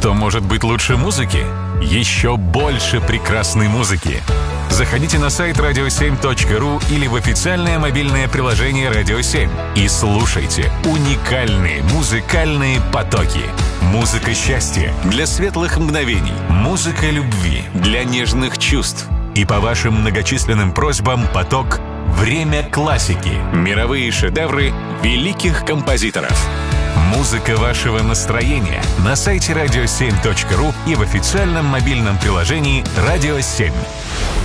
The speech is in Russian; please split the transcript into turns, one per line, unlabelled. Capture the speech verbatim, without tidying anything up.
что может быть лучше музыки? Еще больше прекрасной музыки. Заходите на сайт радио семь точка ру или в официальное мобильное приложение «Радио семь» и слушайте уникальные музыкальные потоки. Музыка счастья для светлых мгновений. Музыка любви для нежных чувств. И по вашим многочисленным просьбам поток «Время классики». Мировые шедевры великих композиторов. Музыка вашего настроения на сайте радио семь точка ру и в официальном мобильном приложении «Радио семь».